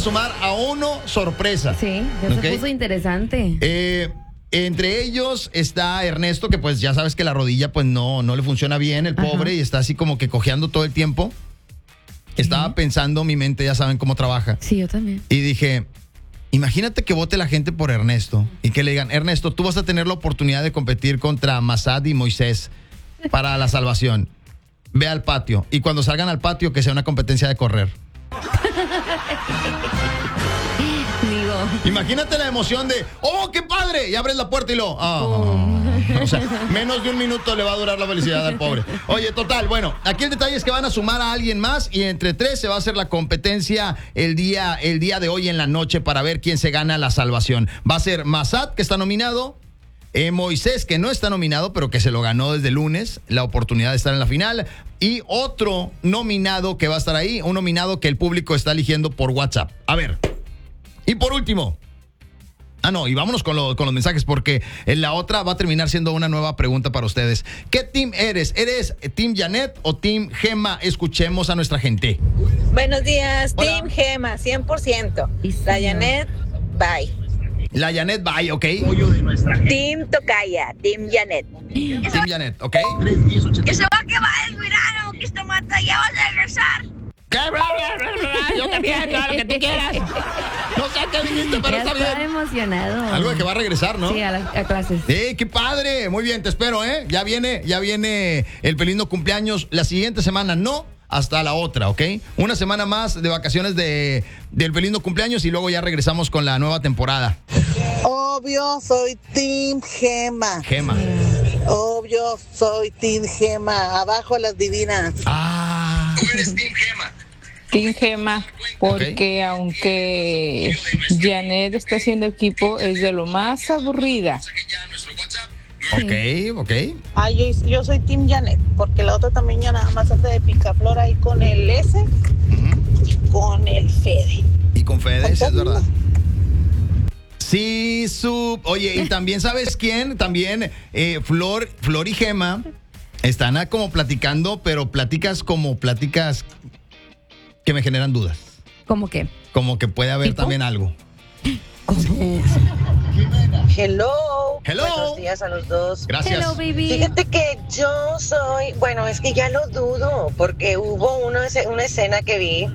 sumar a uno sorpresa. Sí, ya se puso interesante. Entre ellos está Ernesto, que pues ya sabes que la rodilla pues no le funciona bien, el pobre, y está así como que cojeando todo el tiempo. Estaba pensando, mi mente ya saben cómo trabaja. Sí, yo también. Y dije, imagínate que vote la gente por Ernesto y que le digan, Ernesto, tú vas a tener la oportunidad de competir contra Massad y Moisés para la salvación. Ve al patio y cuando salgan al patio que sea una competencia de correr. Imagínate la emoción de, ¡oh, qué padre! Y abres la puerta y o sea, menos de un minuto le va a durar la felicidad al pobre. Oye, total, bueno, aquí el detalle es que van a sumar a alguien más y entre tres se va a hacer la competencia el día de hoy en la noche para ver quién se gana la salvación. Va a ser Massad, que está nominado, Moisés, que no está nominado, pero que se lo ganó desde el lunes, la oportunidad de estar en la final, y otro nominado que va a estar ahí, un nominado que el público está eligiendo por WhatsApp. A ver. Y por último, y vámonos con los mensajes porque en la otra va a terminar siendo una nueva pregunta para ustedes. ¿Qué team eres? ¿Eres Team Janet o Team Gema? Escuchemos a nuestra gente. Buenos días, Hola. Team Gema, 100%. La Janet, bye. La Janet, bye, ¿ok? Team Tocaya, Team Janet. Team Janet, ¿ok? Que se va a quemar el verano, que esta mata ya va a regresar. ¿Qué? Yo también, claro, lo que tú quieras. No sé qué dijiste, pero está bien. Está emocionado. Algo de que va a regresar, ¿no? Sí, a clases. ¡Qué padre! Muy bien, te espero, ¿eh? Ya viene el feliz no cumpleaños. La siguiente semana no, hasta la otra, ¿ok? Una semana más de vacaciones del feliz no cumpleaños y luego ya regresamos con la nueva temporada. Obvio, soy Team Gema. Gema. Obvio, soy Team Gema. Abajo las divinas. ¿Tú eres Team Gema? Team Gema, porque aunque Janet está haciendo equipo, es de lo más aburrida. Ok. Ay, yo soy Team Janet, porque la otra también ya nada más hace de picaflor ahí con el S y con el Fede. Y con Fede, es verdad. Sí, oye, y también, ¿sabes quién? También Flor y Gema están como platicando, pero pláticas que me generan dudas. ¿Cómo qué? Como que puede haber también algo. ¿Cómo? Hello. Buenos días a los dos. Gracias. Hello, baby. Fíjate que yo soy, bueno, es que ya lo dudo, porque hubo una escena que vi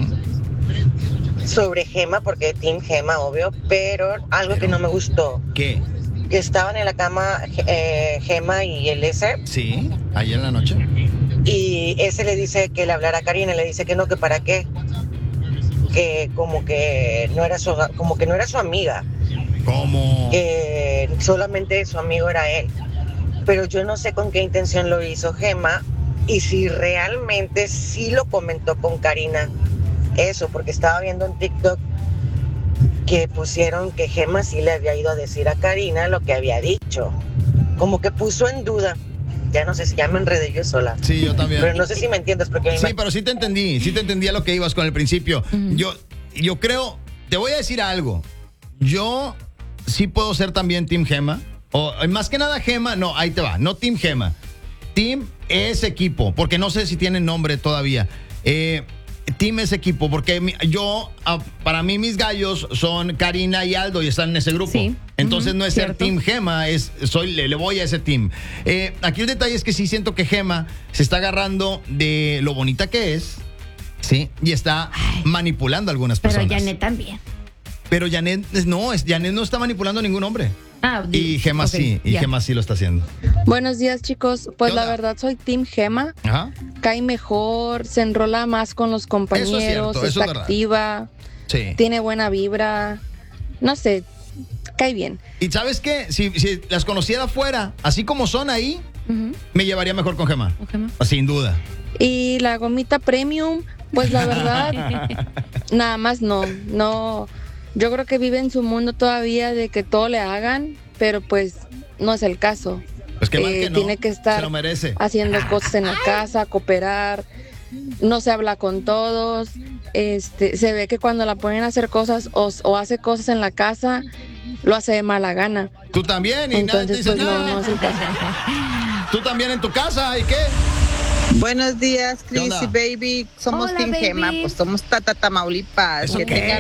sobre Gema, porque Team Gema, obvio, pero algo que no me gustó. ¿Qué? Que estaban en la cama Gema y el S. Sí, ayer en la noche. Y ese le dice que le hablara a Karina, le dice que no, que para qué. Que como que no era su amiga. ¿Cómo? Que solamente su amigo era él. Pero yo no sé con qué intención lo hizo Gema y si realmente sí lo comentó con Karina. Eso, porque estaba viendo en TikTok que pusieron que Gema sí le había ido a decir a Karina lo que había dicho. Como que puso en duda. Ya no sé si ya me enredé yo sola. Sí, yo también. Pero no sé si me entiendes porque... Sí, pero sí te entendí a lo que ibas con el principio. Yo creo, te voy a decir algo. Yo sí puedo ser también Team Gema. O más que nada Gema, no, ahí te va. No Team Gema. Team es equipo, porque no sé si tienen nombre todavía. Team es equipo, porque para mí mis gallos son Karina y Aldo y están en ese grupo. Sí. Entonces no es ser Cierto. Team Gema, le voy a ese team. Aquí el detalle es que sí siento que Gema se está agarrando de lo bonita que es, sí, y está manipulando a algunas personas. Pero Janet también. Pero Janet no está manipulando a ningún hombre. Y Gema okay, y Gema sí lo está haciendo. Buenos días, chicos. Pues ¿Qué la onda? verdad soy Team Gema. Ajá. Cae mejor, se enrola más con los compañeros, cierto, eso es está verdad. activa, Sí. tiene buena vibra. No sé, cae bien. Y ¿sabes qué? Si las conociera afuera, así como son ahí, me llevaría mejor con Gema. ¿Con Gema? Sin duda. Y la gomita premium, pues la verdad, nada más no. Yo creo que vive en su mundo todavía de que todo le hagan, pero pues no es el caso. Pues qué mal que no. Tiene que estar Se lo merece. haciendo cosas en la casa, cooperar, no se habla con todos, se ve que cuando la ponen a hacer cosas o hace cosas en la casa, lo hace de mala gana. Tú también, y nadie te Entonces, dice pues nada. no es el caso. Tú también en tu casa, ¿y qué? Buenos días, ¿Qué onda? Chrissy Baby. Somos Hola, Team baby. Gema, pues somos Tamaulipas. ¿Eso Que qué? tengan